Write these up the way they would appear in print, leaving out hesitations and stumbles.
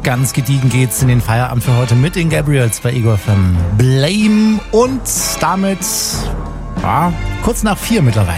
Ganz gediegen geht's in den Feierabend für heute mit den Gabriels bei Ego FM. Blame und damit kurz nach 4 mittlerweile.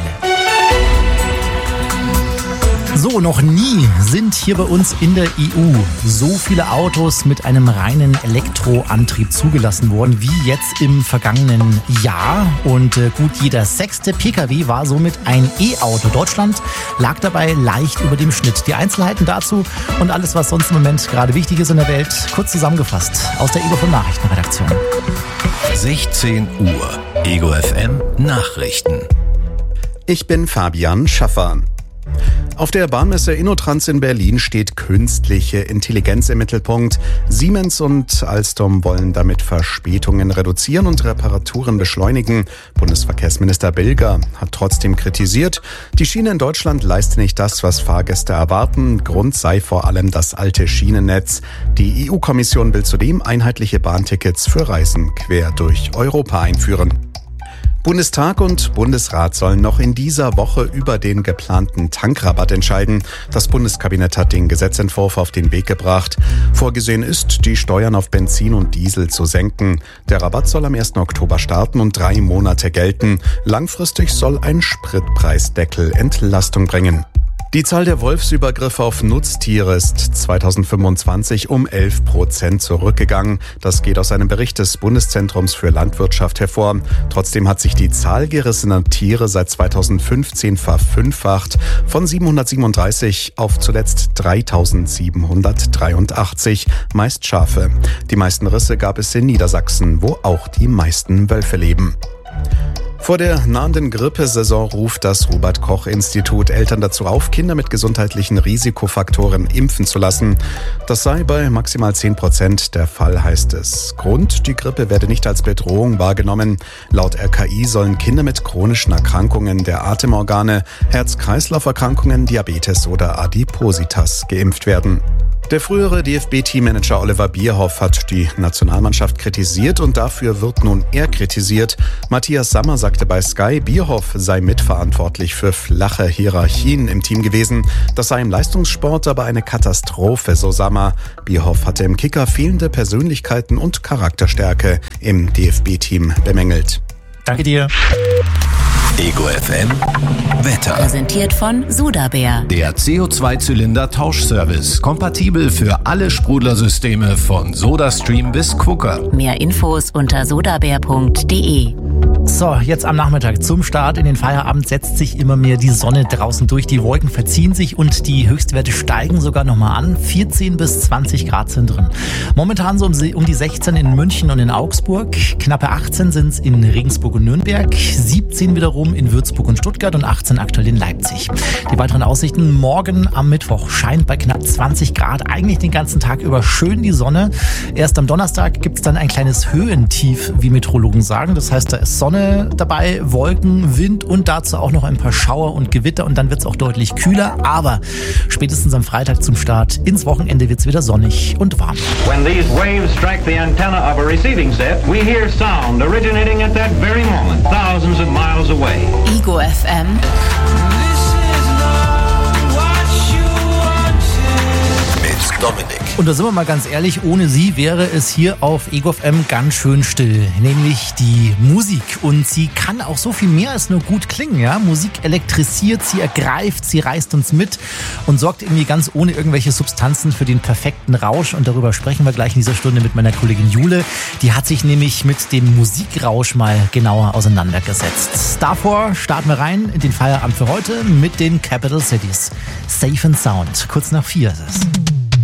So, noch nie sind hier bei uns in der EU so viele Autos mit einem reinen Elektroantrieb zugelassen worden wie jetzt im vergangenen Jahr. Und gut jeder 6. Pkw war somit ein E-Auto. Deutschland lag dabei leicht über dem Schnitt. Die Einzelheiten dazu und alles, was sonst im Moment gerade wichtig ist in der Welt, kurz zusammengefasst aus der Ego FM Nachrichtenredaktion. 16 Uhr, Ego FM Nachrichten. Ich bin Fabian Schaffer. Auf der Bahnmesse InnoTrans in Berlin steht künstliche Intelligenz im Mittelpunkt. Siemens und Alstom wollen damit Verspätungen reduzieren und Reparaturen beschleunigen. Bundesverkehrsminister Bilger hat trotzdem kritisiert, die Schiene in Deutschland leiste nicht das, was Fahrgäste erwarten. Grund sei vor allem das alte Schienennetz. Die EU-Kommission will zudem einheitliche Bahntickets für Reisen quer durch Europa einführen. Bundestag und Bundesrat sollen noch in dieser Woche über den geplanten Tankrabatt entscheiden. Das Bundeskabinett hat den Gesetzentwurf auf den Weg gebracht. Vorgesehen ist, die Steuern auf Benzin und Diesel zu senken. Der Rabatt soll am 1. Oktober starten und 3 Monate gelten. Langfristig soll ein Spritpreisdeckel Entlastung bringen. Die Zahl der Wolfsübergriffe auf Nutztiere ist 2025 um 11% zurückgegangen. Das geht aus einem Bericht des Bundeszentrums für Landwirtschaft hervor. Trotzdem hat sich die Zahl gerissener Tiere seit 2015 verfünffacht, von 737 auf zuletzt 3783, meist Schafe. Die meisten Risse gab es in Niedersachsen, wo auch die meisten Wölfe leben. Vor der nahenden Grippesaison ruft das Robert-Koch-Institut Eltern dazu auf, Kinder mit gesundheitlichen Risikofaktoren impfen zu lassen. Das sei bei maximal 10% der Fall, heißt es. Grund, die Grippe werde nicht als Bedrohung wahrgenommen. Laut RKI sollen Kinder mit chronischen Erkrankungen der Atemorgane, Herz-Kreislauf-Erkrankungen, Diabetes oder Adipositas geimpft werden. Der frühere DFB-Teammanager Oliver Bierhoff hat die Nationalmannschaft kritisiert und dafür wird nun er kritisiert. Matthias Sammer sagte bei Sky, Bierhoff sei mitverantwortlich für flache Hierarchien im Team gewesen. Das sei im Leistungssport aber eine Katastrophe, so Sammer. Bierhoff hatte im Kicker fehlende Persönlichkeiten und Charakterstärke im DFB-Team bemängelt. Danke dir. Ego FM Wetter. Präsentiert von Sudabär. Der CO2-Zylinder-Tauschservice. Kompatibel für alle Sprudlersysteme von SodaStream bis Quooker. Mehr Infos unter sodabär.de. So, jetzt am Nachmittag zum Start in den Feierabend setzt sich immer mehr die Sonne draußen durch. Die Wolken verziehen sich und die Höchstwerte steigen sogar nochmal an. 14 bis 20 Grad sind drin. Momentan so um die 16 in München und in Augsburg. Knappe 18 sind es in Regensburg und Nürnberg. 17 wiederum in Würzburg und Stuttgart und 18 aktuell in Leipzig. Die weiteren Aussichten: morgen am Mittwoch scheint bei knapp 20 Grad eigentlich den ganzen Tag über schön die Sonne. Erst am Donnerstag gibt es dann ein kleines Höhentief, wie Meteorologen sagen. Das heißt, da ist Sonne dabei, Wolken, Wind und dazu auch noch ein paar Schauer und Gewitter und dann wird es auch deutlich kühler. Aber spätestens am Freitag zum Start ins Wochenende wird es wieder sonnig und warm. When these waves strike the antenna of a receiving set, we hear sound originating at that very moment, thousands of miles away. Ego FM. Mit Dominik. Und da sind wir mal ganz ehrlich, ohne sie wäre es hier auf Ego FM ganz schön still. Nämlich die Musik. Und sie kann auch so viel mehr als nur gut klingen. Ja? Musik elektrisiert, sie ergreift, sie reißt uns mit und sorgt irgendwie ganz ohne irgendwelche Substanzen für den perfekten Rausch. Und darüber sprechen wir gleich in dieser Stunde mit meiner Kollegin Jule. Die hat sich nämlich mit dem Musikrausch mal genauer auseinandergesetzt. Davor starten wir rein in den Feierabend für heute mit den Capital Cities. Safe and Sound. Kurz nach 4 ist es.